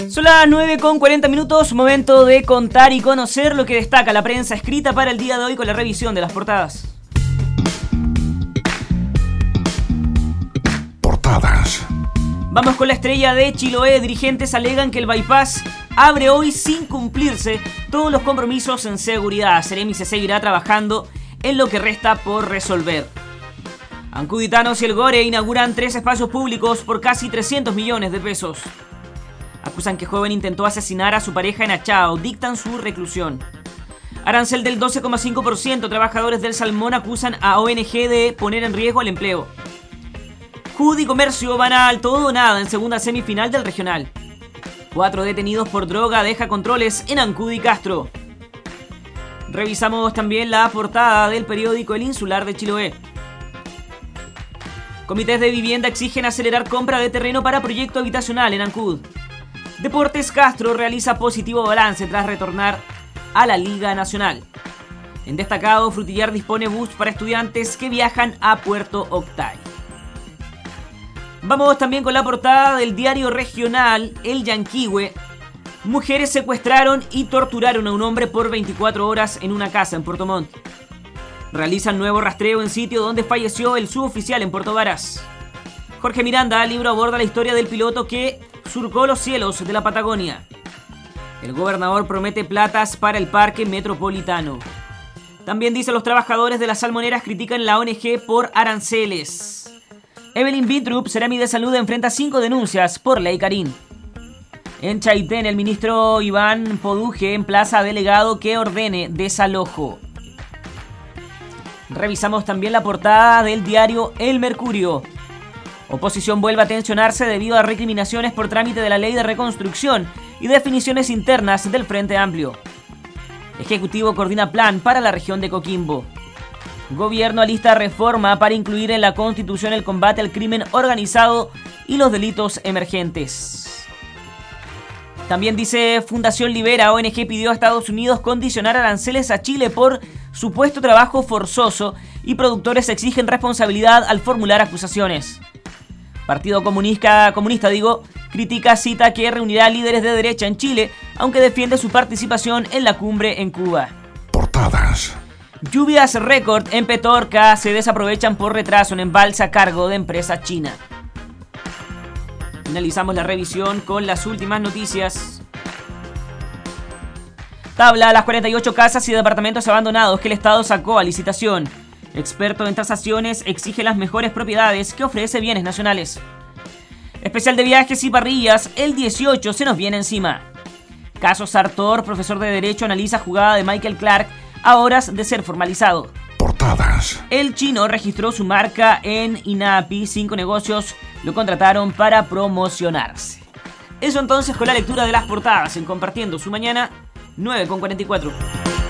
Son las 9:40, momento de contar y conocer lo que destaca la prensa escrita para el día de hoy con la revisión de las portadas. Portadas. Vamos con la estrella de Chiloé. Dirigentes alegan que el bypass abre hoy sin cumplirse todos los compromisos en seguridad. Ceremi se seguirá trabajando en lo que resta por resolver. Ancuditanos y el Gore inauguran 3 espacios públicos por casi 300 millones de pesos. Acusan que joven intentó asesinar a su pareja en Achao. Dictan su reclusión. Arancel del 12,5%. Trabajadores del salmón acusan a ONG de poner en riesgo el empleo. JUD y Comercio van al todo o nada en segunda semifinal del regional. 4 detenidos por droga deja controles en Ancud y Castro. Revisamos también la portada del periódico El Insular de Chiloé. Comités de vivienda exigen acelerar compra de terreno para proyecto habitacional en Ancud. Deportes Castro realiza positivo balance tras retornar a la Liga Nacional. En destacado, Frutillar dispone bus para estudiantes que viajan a Puerto Octay. Vamos también con la portada del diario regional El Yanquihue. Mujeres secuestraron y torturaron a un hombre por 24 horas en una casa en Puerto Montt. Realizan nuevo rastreo en sitio donde falleció el suboficial en Puerto Varas. Jorge Miranda, libro aborda la historia del piloto que surcó los cielos de la Patagonia. El gobernador promete platas para el parque metropolitano. También dice: los trabajadores de las salmoneras critican la ONG por aranceles. Evelyn Bitrup, Ceremi de Salud, enfrenta 5 denuncias por ley Karin. En Chaitén, el ministro Iván Poduje emplaza a delegado que ordene desalojo. Revisamos también la portada del diario El Mercurio. Oposición vuelve a tensionarse debido a recriminaciones por trámite de la ley de reconstrucción y definiciones internas del Frente Amplio. Ejecutivo coordina plan para la región de Coquimbo. Gobierno alista reforma para incluir en la Constitución el combate al crimen organizado y los delitos emergentes. También dice Fundación Libera, ONG pidió a Estados Unidos condicionar aranceles a Chile por supuesto trabajo forzoso y productores exigen responsabilidad al formular acusaciones. Partido Comunista, critica cita que reunirá líderes de derecha en Chile, aunque defiende su participación en la cumbre en Cuba. Portadas. Lluvias récord en Petorca se desaprovechan por retraso en embalse a cargo de empresa china. Finalizamos la revisión con las últimas noticias. Tabla las 48 casas y departamentos abandonados que el Estado sacó a licitación. Experto en tasaciones exige las mejores propiedades que ofrece Bienes Nacionales. Especial de viajes y parrillas, el 18 se nos viene encima. Caso Sartor, profesor de Derecho, analiza jugada de Michael Clark a horas de ser formalizado. Portadas. El chino registró su marca en INAPI. 5 negocios lo contrataron para promocionarse. Eso entonces con la lectura de las portadas en Compartiendo su Mañana, 9:44.